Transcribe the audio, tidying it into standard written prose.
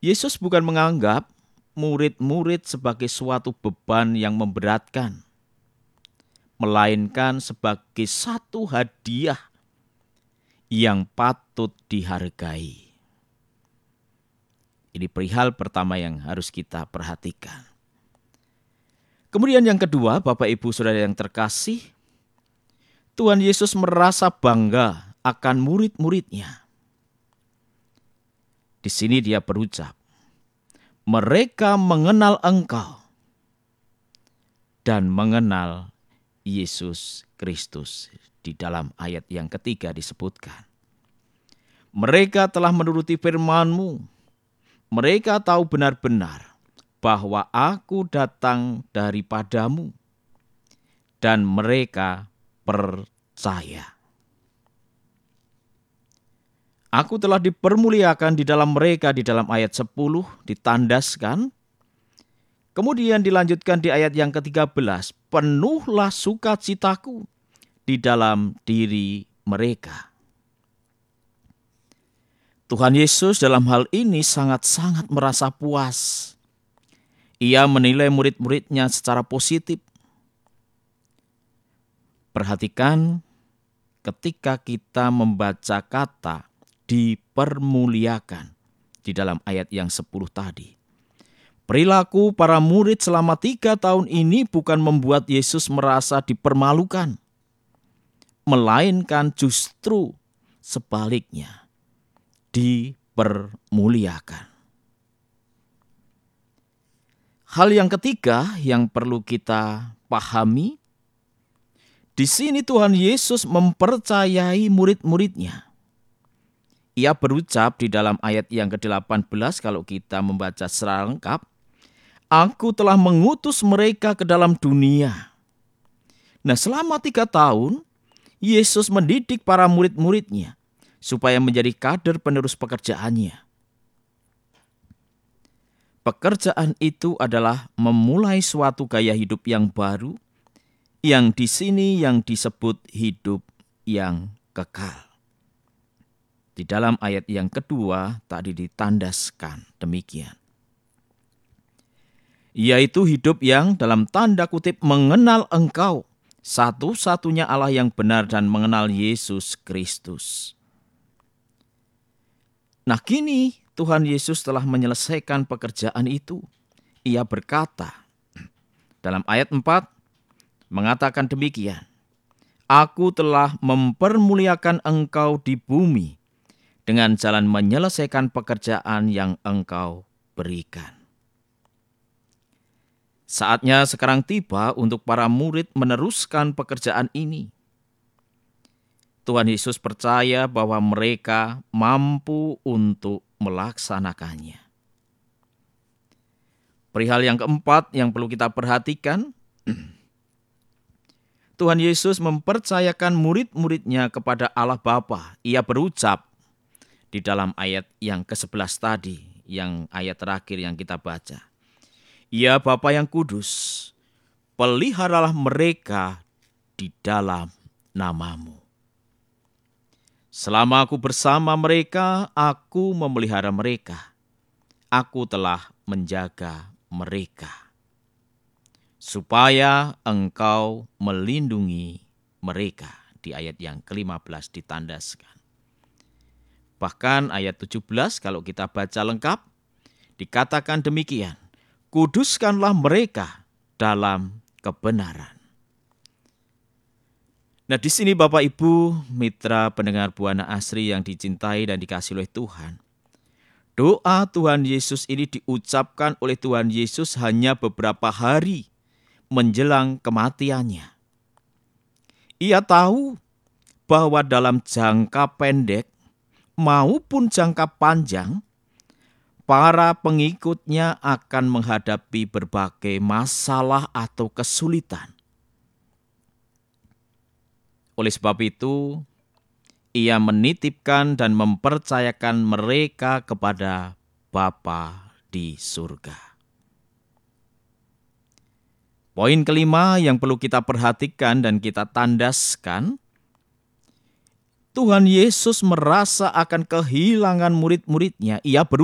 Yesus bukan menganggap murid-murid sebagai suatu beban yang memberatkan, melainkan sebagai satu hadiah yang patut dihargai. Ini perihal pertama yang harus kita perhatikan. Kemudian yang kedua, Bapak Ibu Saudara yang terkasih, Tuhan Yesus merasa bangga akan murid-muridnya. Di sini dia berucap, mereka mengenal Engkau dan mengenal Yesus Kristus. Di dalam ayat yang ketiga disebutkan, mereka telah menuruti firman-Mu. Mereka tahu benar-benar bahwa aku datang daripadamu, dan mereka percaya. Aku telah dipermuliakan di dalam mereka, di dalam ayat 10 ditandaskan. Kemudian dilanjutkan di ayat yang ke-13, penuhlah sukacitaku di dalam diri mereka. Tuhan Yesus dalam hal ini sangat-sangat merasa puas. Ia menilai murid-muridnya secara positif. Perhatikan ketika kita membaca kata dipermuliakan di dalam ayat yang 10 tadi. Perilaku para murid selama 3 tahun ini bukan membuat Yesus merasa dipermalukan, melainkan justru sebaliknya, dipermuliakan. Hal yang ketiga yang perlu kita pahami, di sini Tuhan Yesus mempercayai murid-muridnya. Ia berucap di dalam ayat yang ke-18 kalau kita membaca secara lengkap, aku telah mengutus mereka ke dalam dunia. Nah, selama 3 tahun, Yesus mendidik para murid-muridnya supaya menjadi kader penerus pekerjaannya. Pekerjaan itu adalah memulai suatu gaya hidup yang baru, yang di sini yang disebut hidup yang kekal. Di dalam ayat yang kedua tadi ditandaskan demikian. Yaitu hidup yang dalam tanda kutip mengenal Engkau, satu-satunya Allah yang benar, dan mengenal Yesus Kristus. Nah, kini Tuhan Yesus telah menyelesaikan pekerjaan itu. Ia berkata dalam ayat 4 mengatakan demikian, aku telah mempermuliakan engkau di bumi dengan jalan menyelesaikan pekerjaan yang engkau berikan. Saatnya sekarang tiba untuk para murid meneruskan pekerjaan ini. Tuhan Yesus percaya bahwa mereka mampu untuk melaksanakannya. Perihal yang keempat yang perlu kita perhatikan, Tuhan Yesus mempercayakan murid-muridnya kepada Allah Bapa. Ia berucap di dalam ayat yang ke-11 tadi, yang ayat terakhir yang kita baca. Ya Bapa yang kudus, peliharalah mereka di dalam nama-Mu. Selama aku bersama mereka, aku memelihara mereka. Aku telah menjaga mereka, supaya engkau melindungi mereka. Di ayat yang ke-15 ditandaskan. Bahkan ayat 17 kalau kita baca lengkap, dikatakan demikian, kuduskanlah mereka dalam kebenaran. Nah, di sini Bapak Ibu, mitra pendengar Buana Asri yang dicintai dan dikasihi oleh Tuhan, doa Tuhan Yesus ini diucapkan oleh Tuhan Yesus hanya beberapa hari menjelang kematiannya. Ia tahu bahwa dalam jangka pendek maupun jangka panjang, para pengikutnya akan menghadapi berbagai masalah atau kesulitan. Oleh sebab itu, ia menitipkan dan mempercayakan mereka kepada Bapa di surga. Poin kelima yang perlu kita perhatikan dan kita tandaskan, Tuhan Yesus merasa akan kehilangan murid-muridnya. Ia